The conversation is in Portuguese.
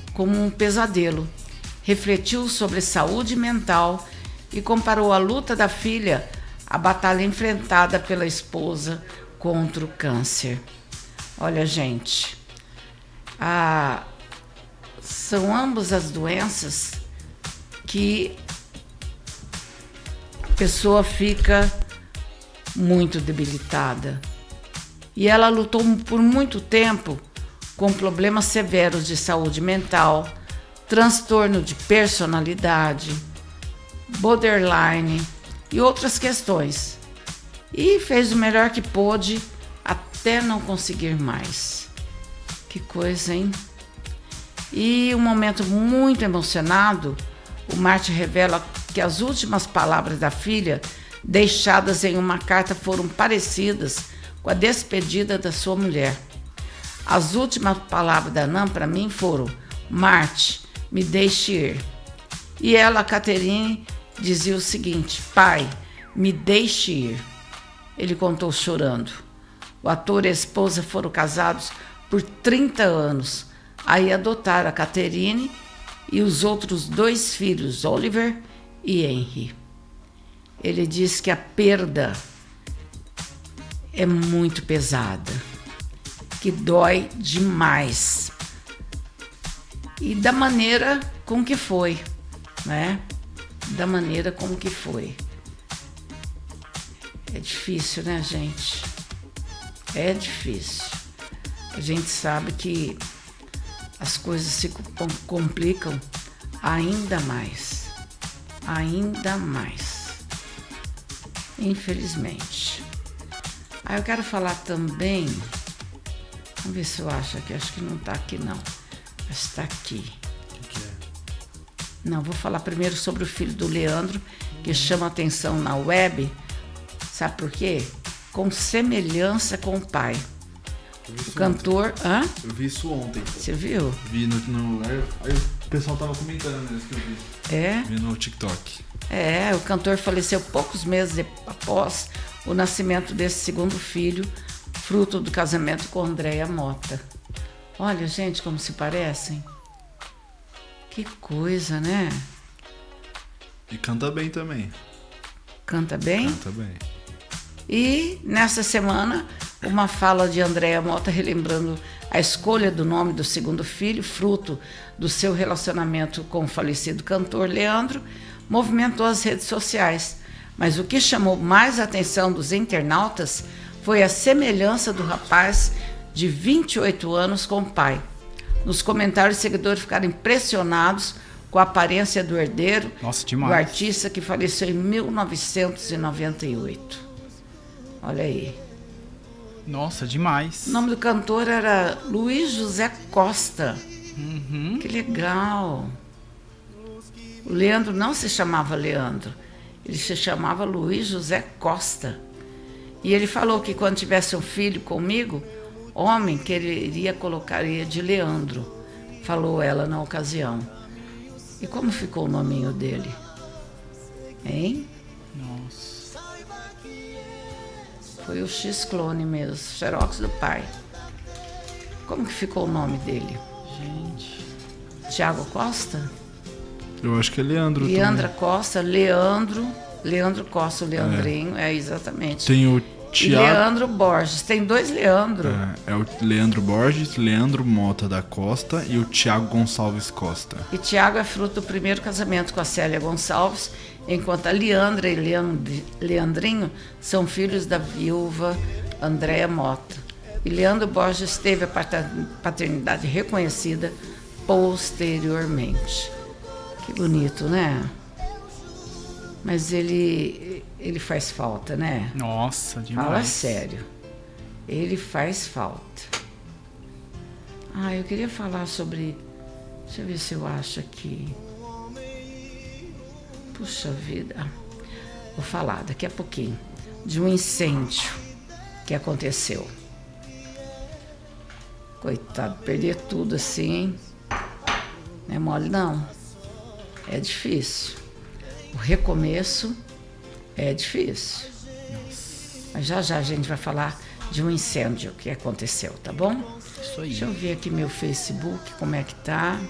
como um pesadelo. Refletiu sobre saúde mental e comparou a luta da filha à batalha enfrentada pela esposa contra o câncer. Olha, gente, são ambas as doenças que a pessoa fica muito debilitada. E ela lutou por muito tempo com problemas severos de saúde mental, transtorno de personalidade, borderline e outras questões. E fez o melhor que pôde até não conseguir mais. Que coisa, hein? E um momento muito emocionado, o Martin revela que as últimas palavras da filha, deixadas em uma carta, foram parecidas com a despedida da sua mulher. As últimas palavras da Nan para mim foram: Martin, me deixe ir. E ela, Catherine, dizia o seguinte: pai, me deixe ir. Ele contou chorando. O ator e a esposa foram casados por 30 anos. Aí adotaram a Catherine e os outros 2 filhos, Oliver e Henry. Ele diz que a perda é muito pesada, que dói demais. E da maneira com que foi, né? Da maneira como que foi. É difícil, né, gente? É difícil. A gente sabe que as coisas se complicam ainda mais. Ainda mais. Infelizmente. Aí eu quero falar também. Vamos ver se eu acho aqui. Acho que não está aqui, não. Mas está aqui. O que é? Não, vou falar primeiro sobre o filho do Leandro, que chama atenção na web. Sabe por quê? Com semelhança com o pai. O cantor... Hã? Eu vi isso ontem. Você viu? Vi no aí o pessoal tava comentando mesmo que eu vi. É? Vi no TikTok. É, o cantor faleceu poucos meses após o nascimento desse segundo filho, fruto do casamento com Andréa Mota. Olha, gente, como se parecem. Que coisa, né? E canta bem também. Canta bem? Canta bem. E nessa semana, uma fala de Andréa Mota relembrando a escolha do nome do segundo filho, fruto do seu relacionamento com o falecido cantor Leandro, movimentou as redes sociais. Mas o que chamou mais a atenção dos internautas foi a semelhança do rapaz de 28 anos com o pai. Nos comentários, os seguidores ficaram impressionados com a aparência do herdeiro. Nossa, demais. Do artista que faleceu em 1998. Olha aí. Nossa, demais. O nome do cantor era Luiz José Costa. Uhum. Que legal. O Leandro não se chamava Leandro. Ele se chamava Luiz José Costa. E ele falou que quando tivesse um filho comigo, homem, que ele iria colocaria de Leandro. Falou ela na ocasião. E como ficou o nominho dele? Hein? Nossa. Foi o X-Clone mesmo, xerox do pai. Como que ficou o nome dele? Gente. Tiago Costa? Eu acho que é Leandro Leandra também. Costa, Leandro Costa, o Leandrinho, exatamente. Tem o E Tiago. Leandro Borges, tem 2 Leandro. É o Leandro Borges, Leandro Mota da Costa e o Tiago Gonçalves Costa. E Tiago é fruto do primeiro casamento com a Célia Gonçalves, enquanto a Leandra e Leandrinho são filhos da viúva Andréa Mota. E Leandro Borges teve a paternidade reconhecida posteriormente. Que bonito, né? Mas ele faz falta, né? Nossa, demais. Fala sério. Ele faz falta. Eu queria falar sobre... Deixa eu ver se eu acho aqui. Puxa vida. Vou falar daqui a pouquinho de um incêndio que aconteceu. Coitado, perder tudo assim, não é mole não. É difícil. O recomeço é difícil. Mas já a gente vai falar de um incêndio que aconteceu, tá bom? Isso aí. Deixa eu ver aqui meu Facebook, como é que tá.